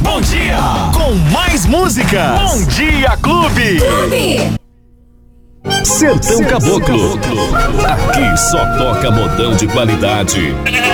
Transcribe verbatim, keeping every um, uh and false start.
Bom dia! Com mais músicas. Bom Dia Clube. Clube. Sertão Caboclo. Aqui só toca modão de qualidade.